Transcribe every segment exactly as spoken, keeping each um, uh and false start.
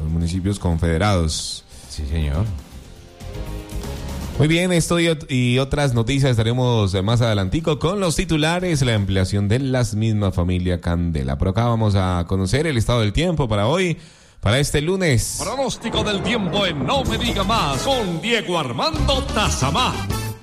los municipios confederados. Sí, señor. Muy bien, esto y, y otras noticias estaremos más adelantico con los titulares, la ampliación de las mismas familia Candela. Por acá vamos a conocer el estado del tiempo para hoy, para este lunes. Pronóstico del tiempo en No Me Diga Más con Diego Armando Tazamá.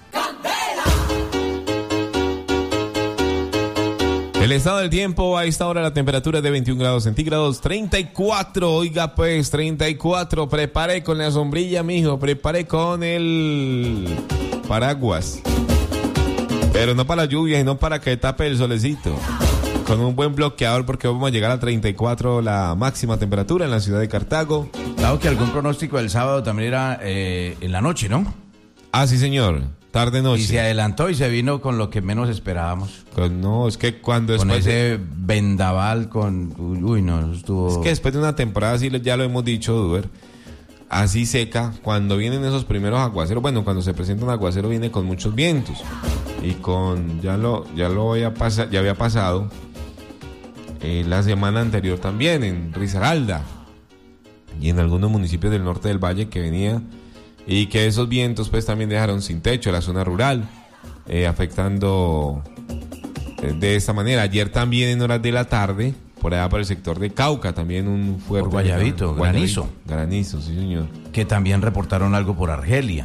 El estado del tiempo a esta hora, la temperatura es de veintiún grados centígrados, treinta y cuatro, oiga pues, treinta y cuatro, prepare con la sombrilla, mijo, prepare con el paraguas, pero no para la lluvia, sino para que tape el solecito, con un buen bloqueador porque vamos a llegar a treinta y cuatro la máxima temperatura en la ciudad de Cartago. Claro que algún pronóstico del sábado también era eh, en la noche, ¿no? Ah, sí señor. Tarde noche. Y se adelantó y se vino con lo que menos esperábamos. Con, no, es que cuando con después ese de, vendaval con uy no, estuvo. Es que después de una temporada así, ya lo hemos dicho, Duber, así seca, cuando vienen esos primeros aguaceros, bueno, cuando se presenta un aguacero viene con muchos vientos y con ya lo ya lo había pasado, ya había pasado eh, la semana anterior también en Risaralda y en algunos municipios del norte del valle que venía. Y que esos vientos pues también dejaron sin techo la zona rural, eh, afectando eh, de esta manera. Ayer también en horas de la tarde, por allá por el sector de Cauca, también un fuerte... Por Guayabito, granizo. Granizo, sí señor. Que también reportaron algo por Argelia.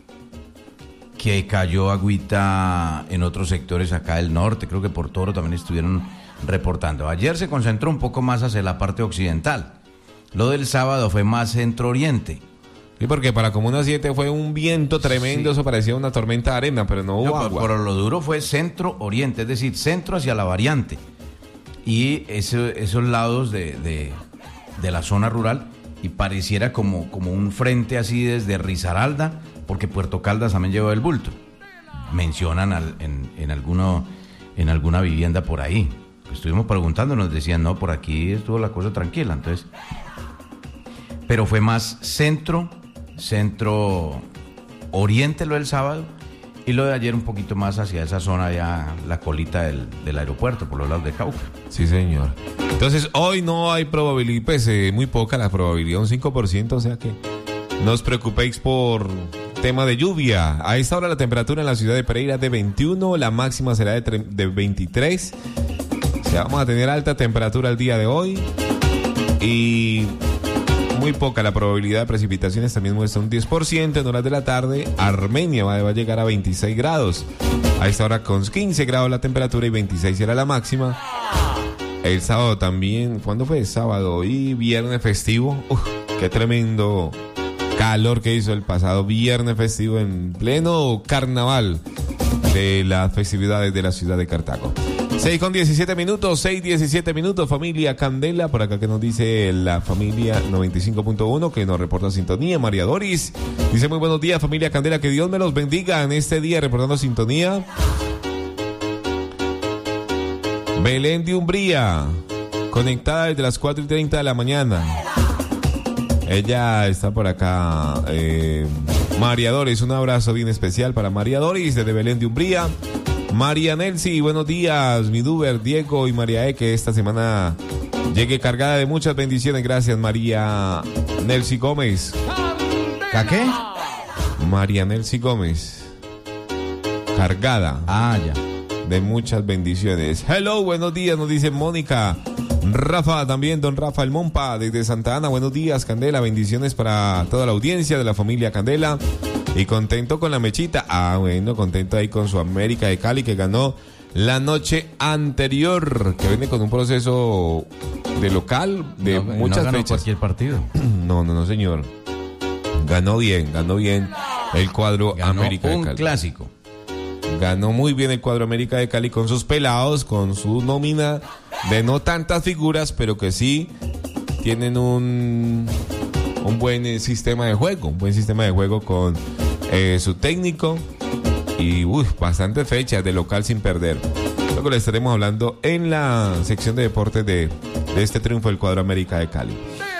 Que cayó agüita en otros sectores acá del norte, creo que por Toro también estuvieron reportando. Ayer se concentró un poco más hacia la parte occidental. Lo del sábado fue más centro-oriente. Sí, porque para Comuna siete fue un viento tremendo, sí. Eso parecía una tormenta de arena, pero no hubo no, agua. Pero lo duro fue centro-oriente, es decir, centro hacia la variante. Y ese, esos lados de, de, de la zona rural, y pareciera como, como un frente así desde Risaralda, porque Puerto Caldas también lleva el bulto. Mencionan al, en, en, alguno, en alguna vivienda por ahí. Estuvimos preguntando, nos decían, no, por aquí estuvo la cosa tranquila, entonces... Pero fue más centro... centro oriente lo del sábado y lo de ayer un poquito más hacia esa zona ya la colita del, del aeropuerto por los lados de Cauca. Sí señor. Entonces hoy no hay probabilidad, pues eh, muy poca la probabilidad, un cinco por ciento, o sea que no os preocupéis por tema de lluvia. A esta hora la temperatura en la ciudad de Pereira es de veintiuno, la máxima será de, tre- de veintitrés, o sea vamos a tener alta temperatura el día de hoy y muy poca la probabilidad de precipitaciones, también muestra un diez por ciento. En horas de la tarde Armenia va, va a llegar a veintiséis grados, a esta hora con quince grados la temperatura y veintiséis será la máxima. El sábado también, ¿cuándo fue? Sábado y viernes festivo. Uf, qué tremendo calor que hizo el pasado viernes festivo en pleno carnaval de las festividades de la ciudad de Cartago. seis con diecisiete minutos, seis diecisiete minutos, familia Candela, por acá que nos dice la familia noventa y cinco punto uno, que nos reporta sintonía. María Doris dice muy buenos días, familia Candela, que Dios me los bendiga en este día reportando sintonía. Belén de Umbría, conectada desde las cuatro y treinta de la mañana. Ella está por acá. eh, María Doris, un abrazo bien especial para María Doris desde Belén de Umbría. María Nelsi, buenos días, mi Duber, Diego y María E, que esta semana llegue cargada de muchas bendiciones. Gracias, María Nelsi Gómez. ¿A qué? María Nelsi Gómez. Cargada. Ah, ya. De muchas bendiciones. Hello, buenos días, nos dice Mónica. Rafa, también don Rafael Mompa, desde Santa Ana. Buenos días, Candela. Bendiciones para toda la audiencia de la familia Candela. Y contento con la mechita. Ah, bueno, contento ahí con su América de Cali que ganó la noche anterior, que viene con un proceso de local de no, muchas no ganó fechas. Cualquier partido. No, no, no, señor. Ganó bien, ganó bien el cuadro ganó América de Cali. Un clásico. Ganó muy bien el cuadro América de Cali con sus pelados, con su nómina de no tantas figuras, pero que sí tienen un un buen eh, sistema de juego, un buen sistema de juego con eh, su técnico y uy, bastantes fechas de local sin perder. Luego le estaremos hablando en la sección de deportes de, de este triunfo del cuadro América de Cali.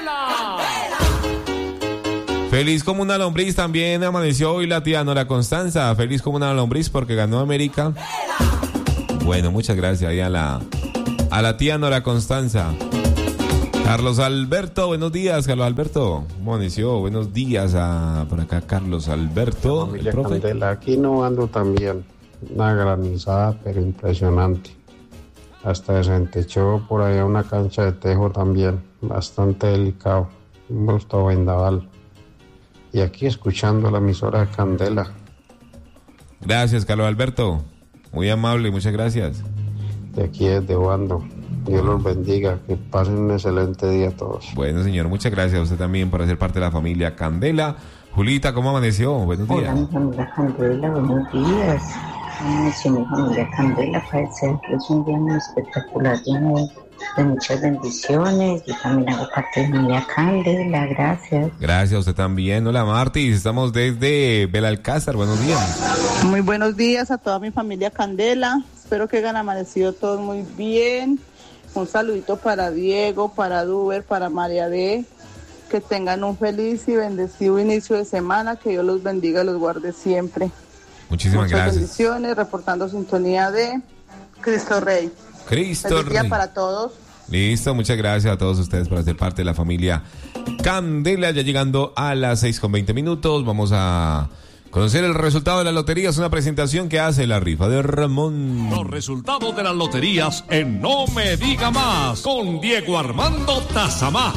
Feliz como una lombriz también amaneció hoy la tía Nora Constanza. Feliz como una lombriz porque ganó América. Bueno, muchas gracias ahí a la, a la tía Nora Constanza. Carlos Alberto, buenos días, Carlos Alberto. ¿Cómo amaneció? Buenos días a por acá, Carlos Alberto. Familia Candela, aquí no ando tan bien. Una granizada, pero impresionante. Hasta se entechó por allá una cancha de tejo también. Bastante delicado. Un gusto vendaval. Y aquí escuchando la emisora de Candela. Gracias, Carlos Alberto. Muy amable, muchas gracias. De aquí desde Bando. Dios los bendiga, que pasen un excelente día a todos. Bueno, señor, muchas gracias a usted también por ser parte de la familia Candela. Julita, ¿cómo amaneció? Buenos días. Hola, mi familia Candela, buenos días. Amaneció mi familia Candela, parece que es un día muy espectacular, lleno de muchas bendiciones. Yo también hago parte de mi familia Candela, gracias. Gracias a usted también. Hola, Martis, estamos desde Belalcázar, buenos días. Muy buenos días a toda mi familia Candela. Espero que hayan amanecido todos muy bien. Un saludito para Diego, para Duber, para María B. Que tengan un feliz y bendecido inicio de semana. Que Dios los bendiga y los guarde siempre. Muchísimas Muchas gracias. bendiciones, reportando sintonía de Cristo Rey. Cristo Feliz día Rey. para todos. Listo, muchas gracias a todos ustedes por ser parte de la familia Candela. Ya llegando a las seis con veinte minutos, vamos a conocer el resultado de la lotería. Es una presentación que hace la rifa de Ramón. Los resultados de las loterías en No Me Diga Más con Diego Armando Tazamá.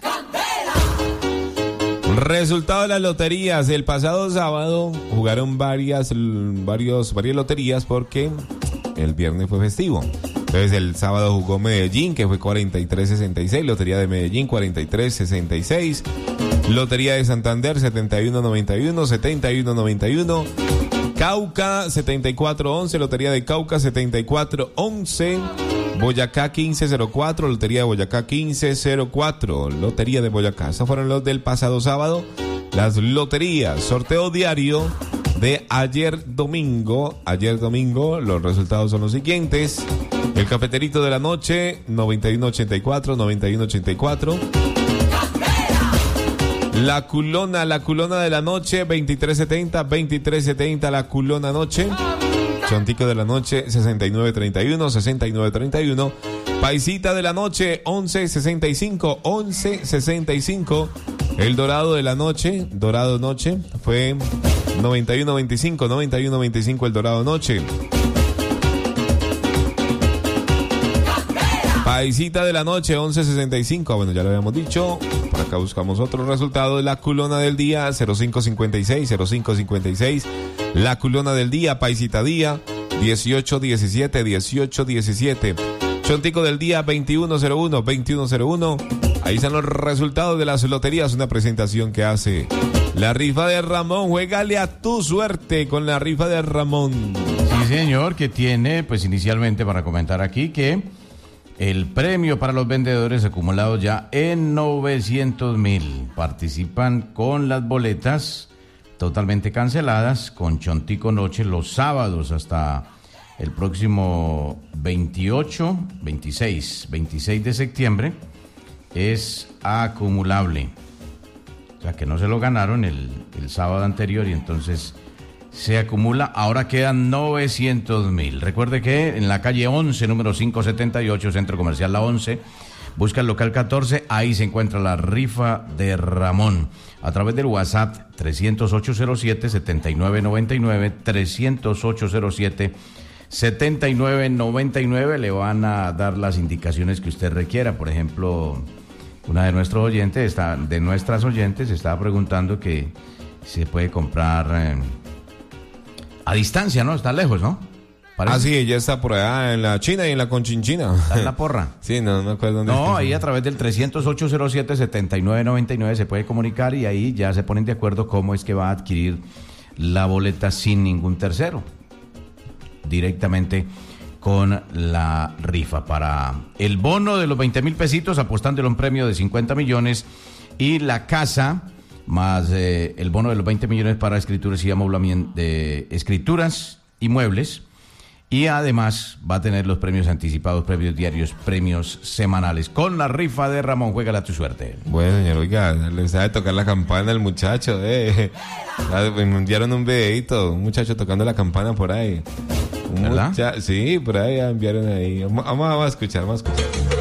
Resultado de las loterías. El pasado sábado jugaron varias, varios, varias loterías porque el viernes fue festivo. Entonces el sábado jugó Medellín, que fue cuarenta y tres sesenta y seis. Lotería de Medellín, cuarenta y tres sesenta y seis. Lotería de Santander, setenta y uno noventa y uno, setenta y uno noventa y uno. Cauca, setenta y cuatro once. Lotería de Cauca, setenta y cuatro once. Boyacá, quince cero cuatro. Lotería de Boyacá, quince cero cuatro. Lotería de Boyacá. Esos fueron los del pasado sábado. Las loterías. Sorteo diario de ayer domingo. Ayer domingo, los resultados son los siguientes. El cafeterito de la noche, noventa y uno ochenta y cuatro, noventa y uno ochenta y cuatro. La culona, la culona de la noche, veintitrés setenta, veintitrés setenta, la culona noche. Chontico de la noche, sesenta y nueve treinta y uno, sesenta y nueve treinta y uno. Paisita de la noche, once sesenta y cinco, once sesenta y cinco. El dorado de la noche, dorado noche, fue noventa y uno veinticinco, noventa y uno veinticinco el dorado noche. Paisita de la noche, once sesenta y cinco. Bueno, ya lo habíamos dicho. Por acá buscamos otro resultado de la culona del día, cero cinco cincuenta y seis, cero cinco cincuenta y seis. La culona del día, paisita día, dieciocho diecisiete, dieciocho diecisiete. Chontico del día, veintiuno cero uno, veintiuno cero uno. Ahí están los resultados de las loterías. Una presentación que hace la rifa de Ramón. Juégale a tu suerte con la rifa de Ramón. Sí, señor, que tiene, pues inicialmente para comentar aquí que el premio para los vendedores acumulados ya en novecientos mil. Participan con las boletas totalmente canceladas con Chontico Noche los sábados hasta el próximo veintiocho, veintiséis, veintiséis de septiembre. Es acumulable. O sea que no se lo ganaron el, el sábado anterior y entonces se acumula. Ahora quedan novecientos mil. Recuerde que en la calle once, número quinientos setenta y ocho, Centro Comercial La once, busca el local catorce, ahí se encuentra la rifa de Ramón. A través del WhatsApp trescientos ocho cero siete, setenta y nueve noventa y nueve, trescientos ocho cero siete, setenta y nueve noventa y nueve, le van a dar las indicaciones que usted requiera. Por ejemplo, una de nuestros oyentes, está, de nuestras oyentes, estaba preguntando que se puede comprar eh, a distancia, ¿no? Está lejos, ¿no? Parece. Ah, sí, ella está por allá en la China y en la Conchinchina. Está en la porra. Sí, no, no me acuerdo dónde. No, ahí a través del trescientos ocho cero siete, setenta y nueve noventa y nueve se puede comunicar y ahí ya se ponen de acuerdo cómo es que va a adquirir la boleta sin ningún tercero. Directamente con la rifa para el bono de los veinte mil pesitos, apostándole un premio de cincuenta millones y la casa más eh, el bono de los veinte millones para escrituras y amoblamiento de escrituras y muebles. Y además va a tener los premios anticipados, premios diarios, premios semanales. Con la rifa de Ramón, juégala a tu suerte. Bueno, señor, oiga, le sabe tocar la campana al muchacho, eh. Me enviaron un videito, un muchacho tocando la campana por ahí. Un ¿verdad? Mucha- sí, por ahí enviaron ahí. Vamos, vamos a escuchar, vamos a escuchar.